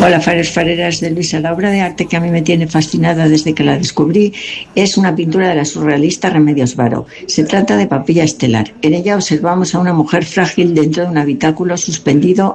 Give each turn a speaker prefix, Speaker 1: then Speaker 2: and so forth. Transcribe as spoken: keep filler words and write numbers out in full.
Speaker 1: Hola, fares, fareras de Luisa. La obra de arte que a mí me tiene fascinada desde que la descubrí es una pintura de la surrealista Remedios Varo. Se trata de Papilla Estelar. En ella observamos a una mujer frágil dentro de un habitáculo suspendido